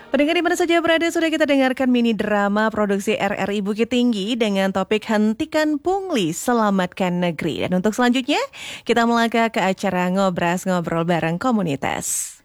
Pendengar di mana saja berada, sudah kita dengarkan mini drama produksi RRI Bukit Tinggi dengan topik Hentikan Pungli, Selamatkan Negeri. Dan untuk selanjutnya, kita melangkah ke acara Ngobras Ngobrol bareng Komunitas.